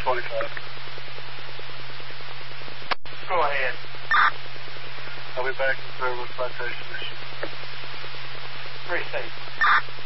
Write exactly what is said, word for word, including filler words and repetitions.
twenty-five. Go ahead. I'll be back in service citation issue. Appreciate it.